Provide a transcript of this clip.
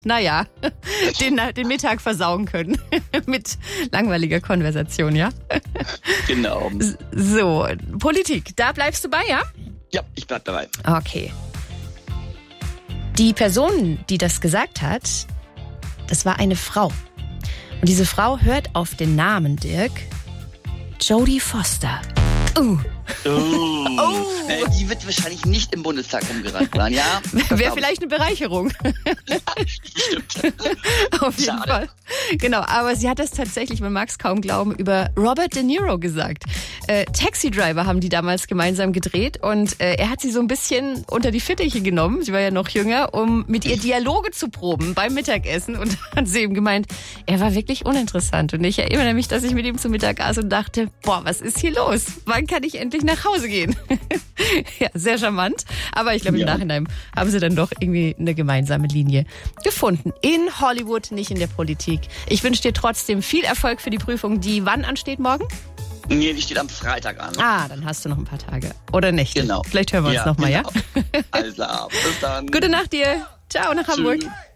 naja, den Mittag versauen können. Mit langweiliger Konversation, ja? Genau. So, Politik, da bleibst du bei, ja? Ja, ich bleib dabei. Okay. Die Person, die das gesagt hat, das war eine Frau. Und diese Frau hört auf den Namen, Dirk, Jodie Foster. Die wird wahrscheinlich nicht im Bundestag rumgerannt sein, ja? Wäre vielleicht eine Bereicherung. Bestimmt. Auf jeden Fall. Genau, aber sie hat das tatsächlich, man mag es kaum glauben, über Robert De Niro gesagt. Taxi Driver haben die damals gemeinsam gedreht und er hat sie so ein bisschen unter die Fittiche genommen, sie war ja noch jünger, um mit ihr Dialoge zu proben beim Mittagessen und hat sie ihm gemeint, er war wirklich uninteressant. Und ich erinnere mich, dass ich mit ihm zu Mittag aß und dachte, boah, was ist hier los? Wann kann ich endlich nach Hause gehen? Ja, sehr charmant. Aber ich glaube, im Nachhinein haben sie dann doch irgendwie eine gemeinsame Linie gefunden. In Hollywood, nicht in der Politik. Ich wünsche dir trotzdem viel Erfolg für die Prüfung, die wann ansteht morgen? Nee, die steht am Freitag an. Ah, dann hast du noch ein paar Tage. Oder Nächte. Genau. Vielleicht hören wir uns nochmal, genau. ja? Alles klar. Bis dann. Gute Nacht dir. Ciao nach Hamburg. Tschüss.